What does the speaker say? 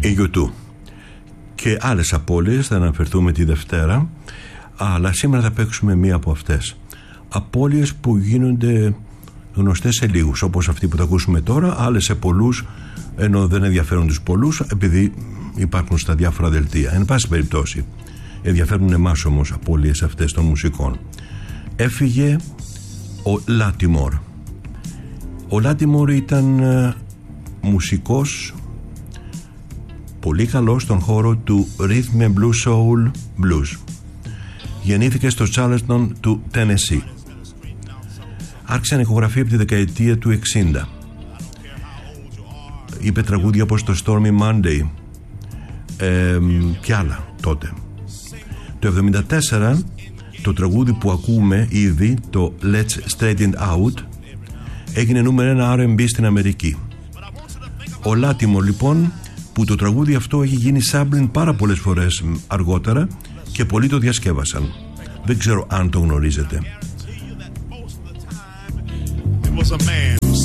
η U2 και άλλες απώλειες θα αναφερθούμε τη Δευτέρα, αλλά σήμερα θα παίξουμε μία από αυτές. Απώλειες που γίνονται γνωστές σε λίγους, όπως αυτή που θα ακούσουμε τώρα, άλλες σε πολλούς, ενώ δεν ενδιαφέρουν τους πολλούς επειδή υπάρχουν στα διάφορα δελτία. Εν πάση περιπτώσει ενδιαφέρουν εμάς όμως απώλειες αυτές των μουσικών. Έφυγε ο Λάτιμορ. Ο Λάτιμορ ήταν μουσικός πολύ καλός στον χώρο του Rhythm and Blues Soul Blues. Γεννήθηκε στο Charleston του Tennessee. Άρχισε να ηχογραφεί από τη δεκαετία του 60. Είπε τραγούδια όπως το Stormy Monday και άλλα τότε. Το 1974 το τραγούδι που ακούμε ήδη, το Let's Straighten Out, έγινε νούμερο 1 R&B στην Αμερική. Ο Λάτιμορ λοιπόν, που το τραγούδι αυτό έχει γίνει sampling πάρα πολλές φορές αργότερα και πολλοί το διασκεύασαν. Δεν ξέρω αν το γνωρίζετε.